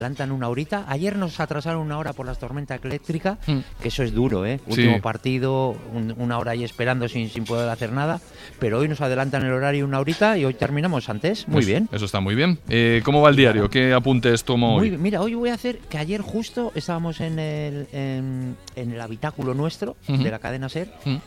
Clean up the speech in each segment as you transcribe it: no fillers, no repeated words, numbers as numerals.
adelantan una horita. Ayer nos atrasaron una hora por la tormenta eléctrica, que eso es duro, ¿eh? Último partido, una hora ahí esperando sin poder hacer nada, pero hoy nos adelantan el horario una horita y hoy terminamos antes. Muy bien. Eso está muy bien. ¿Cómo va el diario? ¿Qué apuntes tomo hoy? Mira, hoy voy a hacer que ayer justo estábamos en el habitáculo nuestro de la cadena SER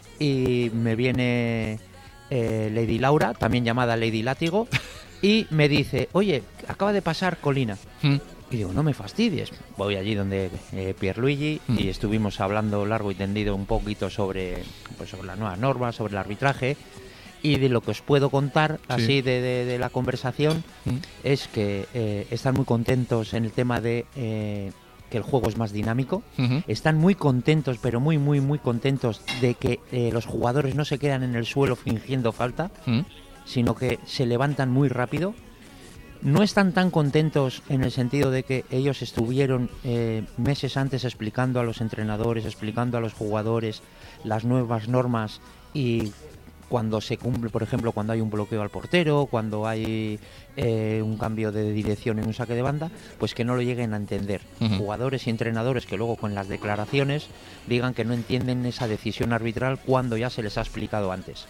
y me viene Lady Laura, también llamada Lady Látigo, y me dice, oye, acaba de pasar Colina. Y digo, no me fastidies. Voy allí donde Pierluigi y estuvimos hablando largo y tendido un poquito sobre las nuevas normas, sobre el arbitraje. Y de lo que os puedo contar, así de la conversación, es que están muy contentos en el tema de que el juego es más dinámico. Están muy contentos, pero muy, muy, muy contentos de que los jugadores no se quedan en el suelo fingiendo falta, sino que se levantan muy rápido. No están tan contentos en el sentido de que ellos estuvieron meses antes explicando a los entrenadores, explicando a los jugadores las nuevas normas y cuando se cumple, por ejemplo, cuando hay un bloqueo al portero, cuando hay un cambio de dirección en un saque de banda, pues que no lo lleguen a entender. Jugadores y entrenadores que luego con las declaraciones digan que no entienden esa decisión arbitral cuando ya se les ha explicado antes.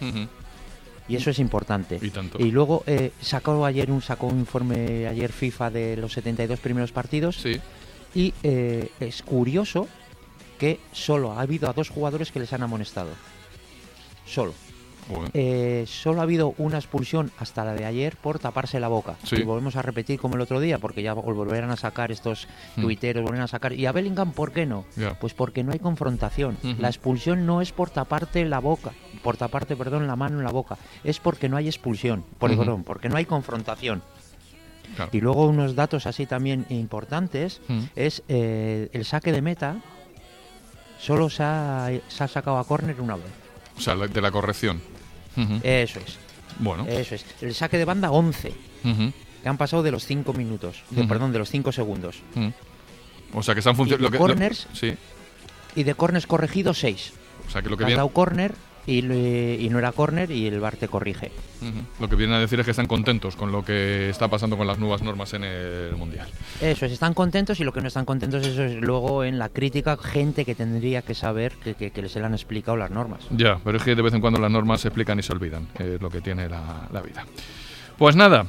Y eso es importante. Y luego sacó un informe ayer FIFA de los 72 primeros partidos. Y es curioso que solo ha habido a 2 jugadores que les han amonestado. Solo. Bueno. Solo ha habido una expulsión hasta la de ayer por taparse la boca. Y volvemos a repetir como el otro día, porque ya volverán a sacar estos tuiteros, volverán a sacar. ¿Y a Bellingham por qué no? Pues porque no hay confrontación. La expulsión no es por taparte la boca, la mano en la boca. Es porque no hay expulsión, porque no hay confrontación. Claro. Y luego unos datos así también importantes es el saque de meta. Solo se ha sacado a córner una vez. O sea, de la corrección. Eso es. Bueno. Eso es. El saque de banda 11. Que han pasado de los 5 minutos. De los 5 segundos. O sea, que se han funcionado. De corners. Y de corners corregidos 6. O sea, que lo que has dado córner y no era córner y el VAR te corrige. Lo que viene a decir es que están contentos con lo que está pasando con las nuevas normas en el Mundial. Eso es, están contentos, y lo que no están contentos eso es luego en la crítica, gente que tendría que saber que se le han explicado las normas. Ya, pero es que de vez en cuando las normas se explican y se olvidan, es lo que tiene la vida. Pues nada,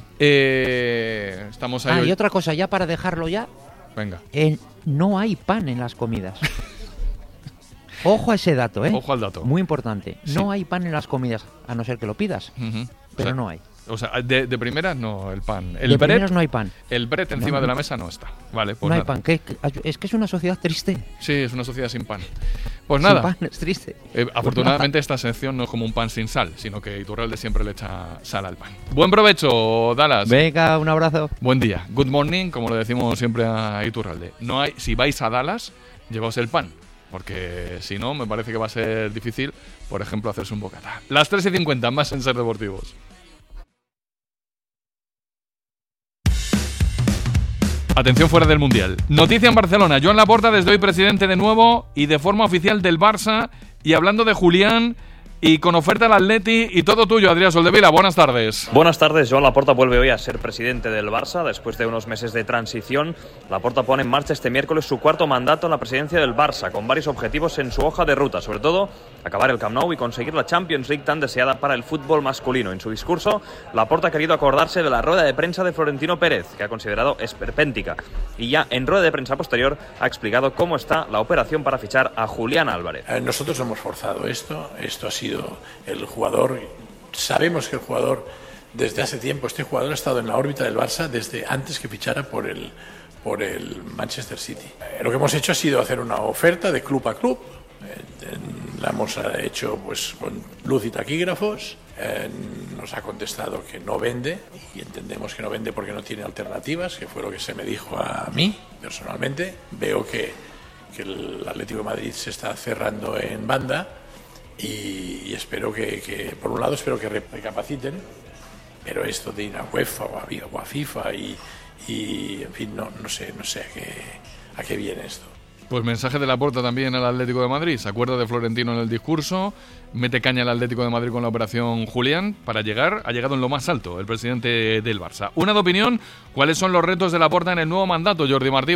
estamos ahí. Y otra cosa, ya para dejarlo ya. Venga. No hay pan en las comidas. Ojo a ese dato, ¿eh? Ojo al dato. Muy importante. No hay pan en las comidas, a no ser que lo pidas. Pero no hay. O sea, de primeras no, el pan. De primeras no hay pan. El bread encima de la mesa no está. Vale, pues no nada. hay pan. Es que es una sociedad triste. Sí, es una sociedad sin pan. Pues nada. Sin pan, es triste. Afortunadamente esta sección no es como un pan sin sal, sino que Iturralde siempre le echa sal al pan. Buen provecho, Dallas. Venga, un abrazo. Buen día. Good morning, como le decimos siempre a Iturralde. Si vais a Dallas, llevaos el pan. Porque si no, me parece que va a ser difícil, por ejemplo, hacerse un bocata. Las 3:50, más en Ser Deportivos. Atención fuera del Mundial. Noticia en Barcelona. Joan Laporta desde hoy presidente de nuevo y de forma oficial del Barça. Y hablando de Julián y con oferta al Atleti y todo tuyo, Adrián Soldevila. Buenas tardes. Buenas tardes. Joan Laporta vuelve hoy a ser presidente del Barça después de unos meses de transición. Laporta pone en marcha este miércoles su 4º mandato en la presidencia del Barça, con varios objetivos en su hoja de ruta, sobre todo acabar el Camp Nou y conseguir la Champions League tan deseada para el fútbol masculino. En su discurso, Laporta ha querido acordarse de la rueda de prensa de Florentino Pérez, que ha considerado esperpéntica, y ya en rueda de prensa posterior ha explicado cómo está la operación para fichar a Julián Álvarez. Nosotros hemos forzado esto ha sido el jugador. Sabemos que el jugador desde hace tiempo, este jugador ha estado en la órbita del Barça desde antes que fichara por el Manchester City. Lo que hemos hecho ha sido hacer una oferta de club a club. La hemos hecho pues con luz y taquígrafos. Nos ha contestado que no vende, y entendemos que no vende porque no tiene alternativas, que fue lo que se me dijo a mí personalmente. Veo que el Atlético de Madrid se está cerrando en banda, y espero que por un lado espero que recapaciten, pero esto de ir a UEFA o a FIFA y en fin, no sé a qué viene esto. Pues mensaje de Laporta también al Atlético de Madrid. Se acuerda de Florentino en el discurso, mete caña al Atlético de Madrid con la operación Julián para llegar, ha llegado en lo más alto el presidente del Barça. Una de opinión, ¿cuáles son los retos de Laporta en el nuevo mandato, Jordi Martí?